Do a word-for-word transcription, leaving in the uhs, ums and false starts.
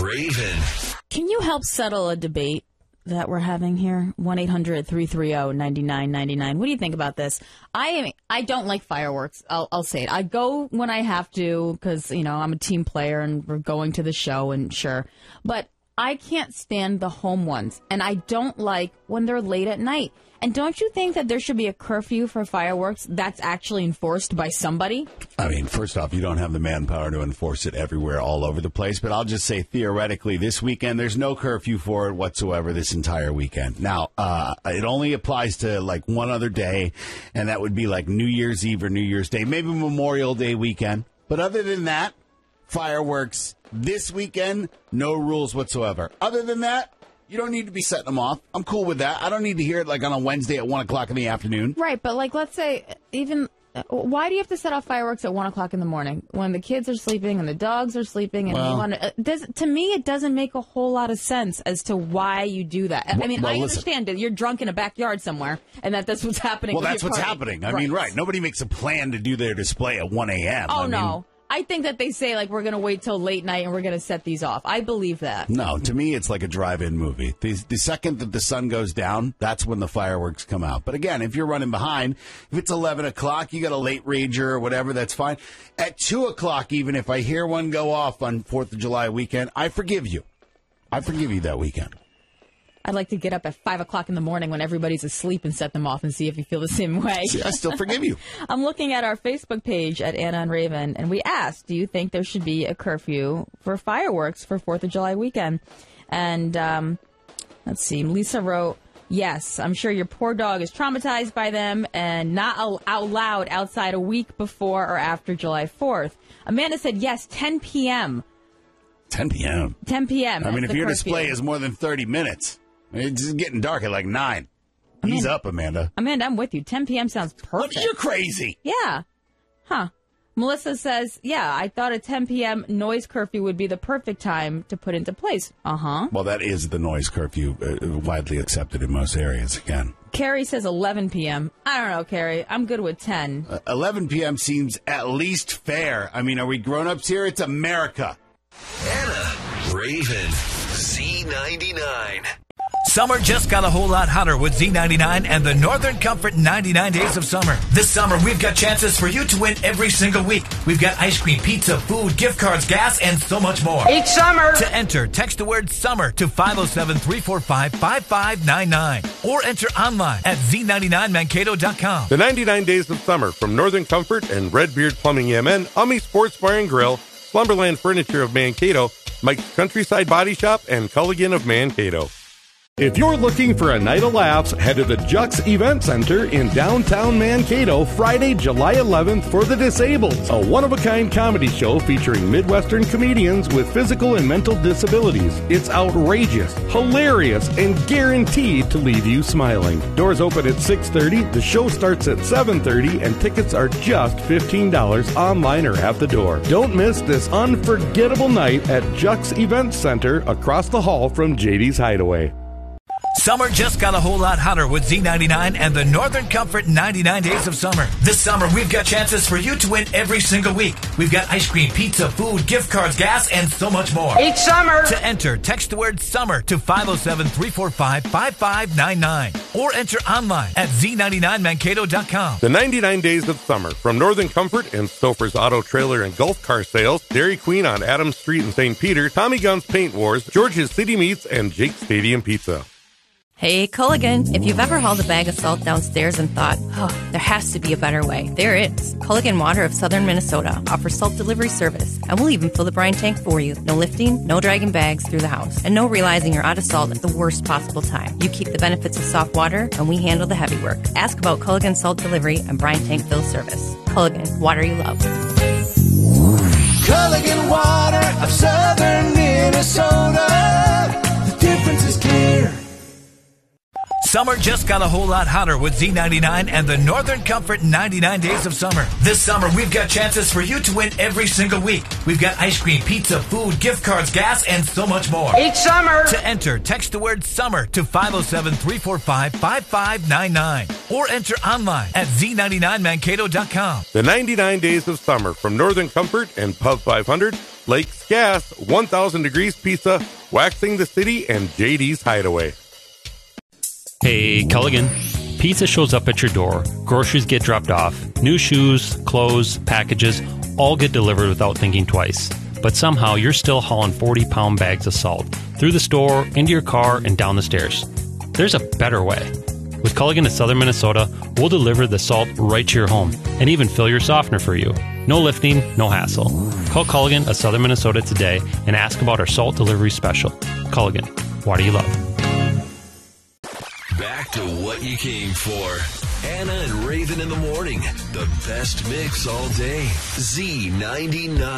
Raven. Can you help settle a debate that we're having here? one eight hundred three three zero nine nine nine nine. What do you think about this? I am, I don't like fireworks. I'll, I'll say it. I go when I have to because, you know, I'm a team player and we're going to the show and sure. But I can't stand the home ones. And I don't like when they're late at night. And don't you think that there should be a curfew for fireworks that's actually enforced by somebody? I mean, first off, you don't have the manpower to enforce it everywhere all over the place. But I'll just say theoretically this weekend, there's no curfew for it whatsoever this entire weekend. Now, uh, it only applies to like one other day, and that would be like New Year's Eve or New Year's Day, maybe Memorial Day weekend. But other than that, fireworks this weekend, no rules whatsoever. Other than that, you don't need to be setting them off. I'm cool with that. I don't need to hear it like on a Wednesday at one o'clock in the afternoon. Right, but like let's say even why do you have to set off fireworks at one o'clock in the morning when the kids are sleeping and the dogs are sleeping? And well, you want to, does, to me, it doesn't make a whole lot of sense as to why you do that. I mean, well, I listen. understand that you're drunk in a backyard somewhere and that that's what's happening. Well, with that's your what's party. happening. I right. mean, right. Nobody makes a plan to do their display at one a.m. Oh, I mean, no. I think that they say, like, we're going to wait till late night and we're going to set these off. I believe that. No, to me, it's like a drive-in movie. The, the second that the sun goes down, that's when the fireworks come out. But again, if you're running behind, if it's eleven o'clock, you got a late rager or whatever, that's fine. At two o'clock, even if I hear one go off on fourth of July weekend, I forgive you. I forgive you that weekend. I'd like to get up at five o'clock in the morning when everybody's asleep and set them off and see if you feel the same way. See, I still forgive you. I'm looking at our Facebook page at Anna and Raven, and we asked, do you think there should be a curfew for fireworks for fourth of July weekend? And um, let's see, Lisa wrote, yes, I'm sure your poor dog is traumatized by them and not out loud outside a week before or after July fourth. Amanda said, yes, ten p.m. ten p.m.? ten p.m. I mean, if your curfew. display is more than thirty minutes, it's getting dark at like nine. Amanda, Ease up, Amanda. Amanda, I'm with you. ten p.m. sounds perfect. What? You're crazy. Yeah. Huh. Melissa says, yeah, I thought a ten p.m. noise curfew would be the perfect time to put into place. Uh-huh. Well, that is the noise curfew, uh, widely accepted in most areas, again. Carrie says eleven p.m. I don't know, Carrie. I'm good with ten. Uh, eleven p.m. seems at least fair. I mean, are we grown-ups here? It's America. Anna, Raven, Z ninety-nine. Summer just got a whole lot hotter with Z ninety-nine and the Northern Comfort ninety-nine Days of Summer. This summer, we've got chances for you to win every single week. We've got ice cream, pizza, food, gift cards, gas, and so much more. Each summer! To enter, text the word SUMMER to five oh seven, three four five, five five nine nine or enter online at Z ninety-nine Mankato dot com. The ninety-nine Days of Summer from Northern Comfort and Redbeard Plumbing M N, Ummy Sports Bar and Grill, Slumberland Furniture of Mankato, Mike's Countryside Body Shop, and Culligan of Mankato. If you're looking for a night of laughs, head to the Jux Event Center in downtown Mankato Friday, July eleventh for The Disabled, a one-of-a-kind comedy show featuring Midwestern comedians with physical and mental disabilities. It's outrageous, hilarious, and guaranteed to leave you smiling. Doors open at six thirty, the show starts at seven thirty, and tickets are just fifteen dollars online or at the door. Don't miss this unforgettable night at Jux Event Center across the hall from J D's Hideaway. Summer just got a whole lot hotter with Z ninety-nine and the Northern Comfort ninety-nine Days of Summer. This summer, we've got chances for you to win every single week. We've got ice cream, pizza, food, gift cards, gas, and so much more. Each summer! To enter, text the word SUMMER to five oh seven, three four five, five five nine nine or enter online at Z ninety-nine Mankato dot com. The ninety-nine Days of Summer from Northern Comfort and Stouffer's Auto Trailer and Golf Car Sales, Dairy Queen on Adams Street in Saint Peter, Tommy Gunn's Paint Wars, George's City Meats, and Jake's Stadium Pizza. Hey, Culligan, if you've ever hauled a bag of salt downstairs and thought, oh, there has to be a better way, there is. Culligan Water of Southern Minnesota offers salt delivery service, and we'll even fill the brine tank for you. No lifting, no dragging bags through the house, and no realizing you're out of salt at the worst possible time. You keep the benefits of soft water, and we handle the heavy work. Ask about Culligan Salt Delivery and brine tank fill service. Culligan, water you love. Culligan Water of Southern Minnesota. The difference is clear. Summer just got a whole lot hotter with Z ninety-nine and the Northern Comfort ninety-nine Days of Summer. This summer, we've got chances for you to win every single week. We've got ice cream, pizza, food, gift cards, gas, and so much more. Each summer! To enter, text the word SUMMER to five oh seven, three four five, five five nine nine or enter online at Z ninety-nine Mankato dot com. The ninety-nine Days of Summer from Northern Comfort and Pub five hundred, Lakes Gas, one thousand Degrees Pizza, Waxing the City, and J D's Hideaway. Hey, Culligan. Pizza shows up at your door, groceries get dropped off, new shoes, clothes, packages, all get delivered without thinking twice. But somehow you're still hauling forty-pound bags of salt through the store, into your car, and down the stairs. There's a better way. With Culligan of Southern Minnesota, we'll deliver the salt right to your home and even fill your softener for you. No lifting, no hassle. Call Culligan of Southern Minnesota today and ask about our salt delivery special. Culligan, why do you love? Back to what you came for. Anna and Raven in the morning. The best mix all day. Z ninety-nine.